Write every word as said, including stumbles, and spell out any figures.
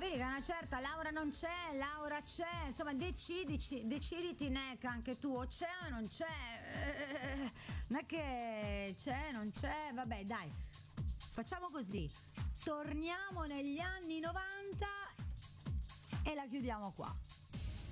Quindi che una certa Laura non c'è, Laura c'è, insomma decidici, deciditi Neck anche tu, o c'è o non c'è, eh, non è che c'è, non c'è, vabbè dai, facciamo così, torniamo negli anni novanta e la chiudiamo qua.